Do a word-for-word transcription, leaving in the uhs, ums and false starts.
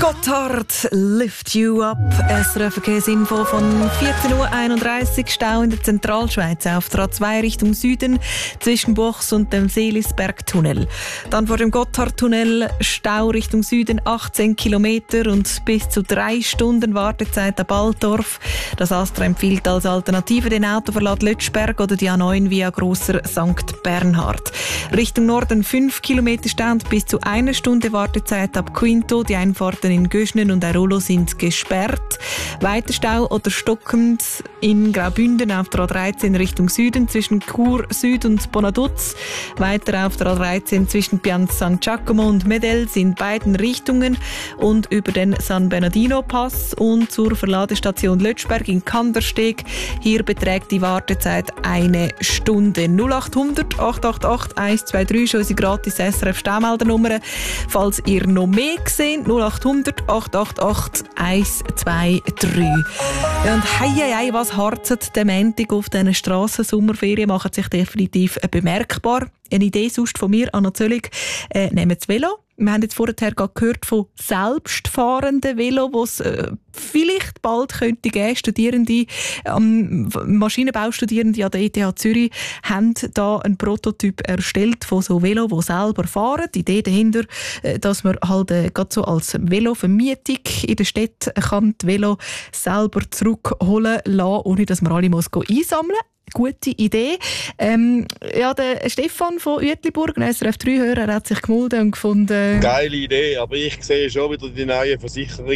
Gotthard, Lift You Up. S R F Verkehrsinfo von vierzehn Uhr einunddreißig. Stau in der Zentralschweiz auf der A zwei Richtung Süden zwischen Bochs und dem Seelisbergtunnel. Dann vor dem Gotthardtunnel Stau Richtung Süden achtzehn Kilometer und bis zu drei Stunden Wartezeit ab Altdorf. Das Astra empfiehlt als Alternative den Autoverlad Lötschberg oder die A neun via Grosser Sankt Bernhard. Richtung Norden fünf Kilometer Stau und bis zu einer Stunde Wartezeit ab Quinto. Die Einfahrten in Göschnen und Airolo sind gesperrt. Weiter Stau oder stockend in Graubünden auf der A dreizehn Richtung Süden zwischen Chur Süd und Bonaduz. Weiter auf der A dreizehn zwischen Pianza San Giacomo und Medels in beiden Richtungen und über den San Bernardino Pass und zur Verladestation Lötschberg in Kandersteg. Hier beträgt die Wartezeit eine Stunde. null acht hundert acht acht acht eins zwei drei ist unsere gratis S R F Staumeldernummer. Falls ihr noch mehr seht, null acht hundert acht acht acht eins zwei drei. Ja, und hei, hei, hei, was harzet der Montag auf diesen Strassen? Sommerferien machen sich definitiv bemerkbar. Eine Idee sonst von mir, Anna Zöllig, äh, nehmen das Velo. Wir haben jetzt vorher gerade gehört von selbstfahrenden Velo, die es äh, vielleicht bald könnte geben. Studierende, ähm, Maschinenbaustudierende an der E T H Zürich haben da einen Prototyp erstellt von so Velo, die selber fahren. Die Idee dahinter, äh, dass man halt äh, gerade so als Velovermietung in der Stadt kann die Velo selber zurückholen lassen, ohne dass man alle muss einsammeln muss. Gute Idee. Ähm, ja, der Stefan von Uetliburg, ein S R F drei Hörer, hat sich gemeldet und gefunden... Geile Idee, aber ich sehe schon wieder die neuen Versicherungen